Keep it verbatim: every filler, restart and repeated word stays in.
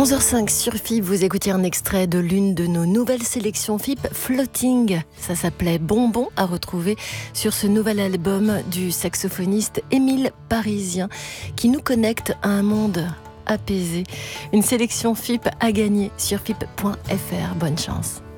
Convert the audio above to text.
onze heures cinq sur F I B, vous écoutez un extrait de l'une de nos nouvelles sélections F I B, Floating. Ça s'appelait Bonbon, à retrouver sur ce nouvel album du saxophoniste Émile Parisien, qui nous connecte à un monde apaisé. Une sélection F I B à gagner sur F I B point F R. Bonne chance.